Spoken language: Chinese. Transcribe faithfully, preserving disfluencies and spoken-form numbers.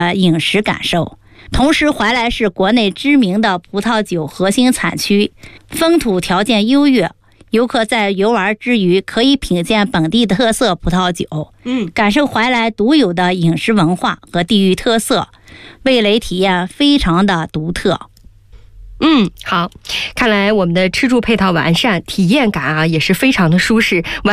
呃饮食感受。同时，怀来是国内知名的葡萄酒核心产区，风土条件优越，游客在游玩之余可以品鉴本地特色葡萄酒， 嗯， 感受怀来独有的饮食文化和地域特色，味蕾体验非常的独特。 嗯，好，看来我们的吃住配套完善，体验感啊也是非常的舒适。